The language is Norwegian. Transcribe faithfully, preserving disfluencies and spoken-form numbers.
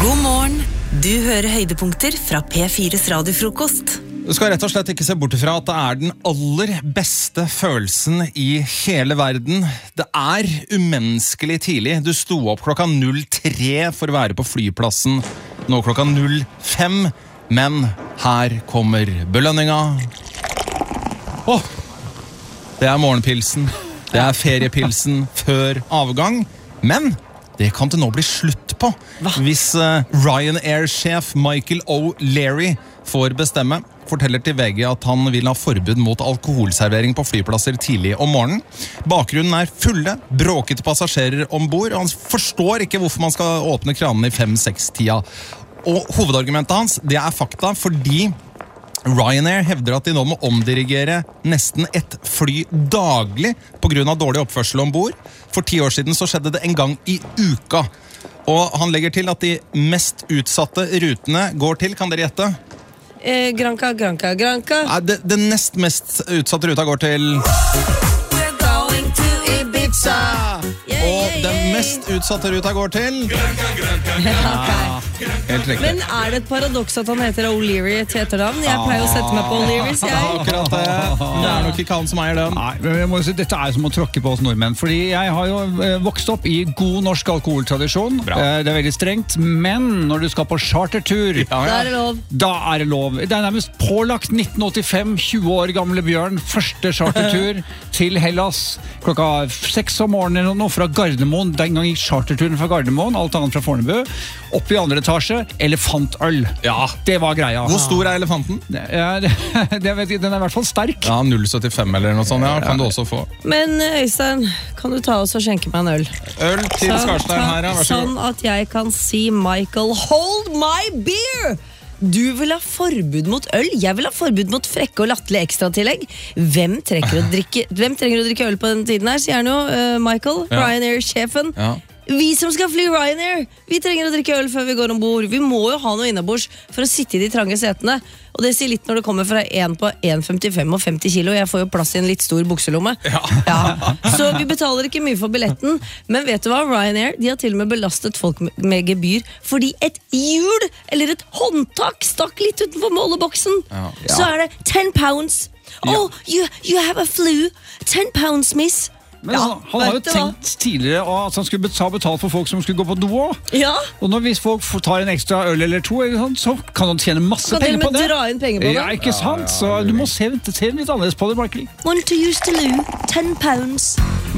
God morgen, du hører høydepunkter fra P fires radiofrokost. Du skal rett og slett ikke se bort ifra at det er den aller beste følelsen i hele verden. Det er umenneskelig tidlig. Du sto opp klokka null tre for å være på flyplassen. Nå klokka null fem, men her kommer belønninga. Åh, det er morgenpilsen. Det er feriepilsen før avgang. Men det kan det nå bli slutt på. Hva? Hvis uh, Ryanair-sjef Michael O'Leary får bestemme, forteller til V G at han vil ha forbud mot alkoholservering på flyplasser tidlig om morgenen. Bakgrunnen er fulle, bråkete passasjerer ombord, og han forstår ikke hvorfor man skal åpne kranene i fem-seks-tida. Og hovedargumentet hans, det er fakta, fordi Ryanair hevder at de nå må omdirigere nesten ett fly daglig på grunn av dårlig oppførsel ombord. For ti år siden så skjedde det en gang i uka. Og han legger til at de mest utsatte rutene går til, kan dere gjette? Eh, Granca, Granca, Granca. Nei, det, det nest mest utsatte ruta går til We're going to Ibiza. Yeah, Og yeah, den yeah. mest utsatte ruta går til Okay. Helt riktig. Men er det et paradoks at han heter O'Leary til etternavn? Jeg pleier å sette meg på O'Learys, jeg. Akkurat det. Det er nok ikke han som eier den. Nei, men jeg må jo si, dette er som å tråkke på oss nordmenn, fordi jeg har jo eh, vokst opp i god norsk alkoholtradisjon. Bra. Eh, det er veldig strengt, men når du skal på chartertur, Ja, Da ja. er det lov. da er det lov. Det er nærmest pålagt nitten åttifem, tjue år gamle Bjørn, første chartertur til Hellas, klokka seks om morgenen eller noe fra Gardermoen. Den gang gikk charterturen fra Gardermoen, alt annet fra Fornebu, opp i andre etasje, elefantøl. Ja. Det var greia. Hvor stor er elefanten? Ja, det, det vet jeg, den er i hvert fall sterk. Ja, null komma syttifem eller noe sånt, ja, kan du også få. Men Øystein, kan du ta oss og skjenke meg en øl? Øl til Skarstein her, ja, vær så Sånn god. at jeg kan si Michael, hold my beer! Du vil ha forbud mot øl, jeg vil ha forbud mot frekke og latterlige ekstratillegg. Hvem trenger å drikke, hvem trenger å drikke øl på den tiden her, sier han jo, uh, Michael, Ja. Ryanair-sjefen. Ja. Vi som skal fly Ryanair, vi trenger å drikke øl før vi går ombord. Vi må jo ha noe innabords for å sitte i de trange setene. Og det sier litt når det kommer fra en på en komma femtifem og femti kilo. Jeg får jo plass i en litt stor bukselomme. Ja. Ja. Så vi betaler ikke mye for billetten. Men vet du hva, Ryanair, de har til og med belastet folk med- med gebyr fordi et hjul eller et håndtak stakk litt utenfor måleboksen. Ja. Så er det ten pounds. Oh, you, you have a flu. ten pounds, miss. Men han, han har jo vet du hva? tenkt tidligere at han skulle ta betalt for folk som skulle gå på do også. Ja, Og når hvis folk får- tar en ekstra øl eller to, eller sånn, så kan han tjene masse kan til penger og på med det. dra inn penger på det. Ja, ikke sant? Så du må se, se litt annerledes på det, Michael. Want to use the loo, ten pounds.